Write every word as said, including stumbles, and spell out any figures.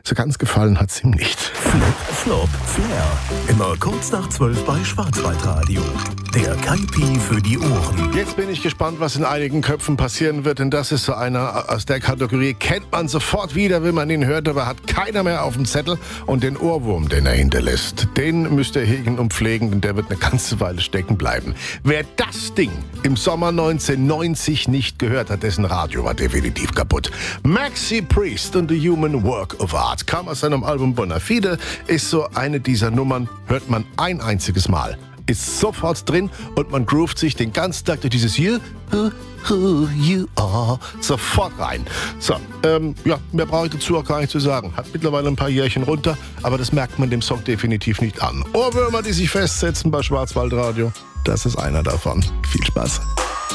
so ganz gefallen hat's ihm nicht. Flip, Flop, Flair. Immer kurz nach zwölf bei Schwarzwaldradio. Der Kaipi für die Ohren. Jetzt bin ich gespannt, was in einigen Köpfen passieren wird, denn das ist so einer aus der Kategorie, kennt man sofort wieder, wenn man ihn hört, aber hat keiner mehr auf dem Zettel, und den Ohrwurm, den er hinterlässt, den müsst ihr hegen und pflegen, denn der wird eine ganze Weile stecken bleiben. Wer das Ding im Sommer neunzehnhundertneunzig nicht gehört hat, dessen Radio war definitiv kaputt. Maxi Priest und The Human Work of Art kam aus seinem Album Bonafide, ist so eine dieser Nummern, hört man ein einziges Mal, ist sofort drin und man groovt sich den ganzen Tag durch dieses You, who, who you are, sofort rein. So, ähm, ja, mehr brauche ich dazu auch gar nicht zu sagen. Hat mittlerweile ein paar Jährchen runter, aber das merkt man dem Song definitiv nicht an. Ohrwürmer, die sich festsetzen bei Schwarzwaldradio, das ist einer davon. Viel Spaß.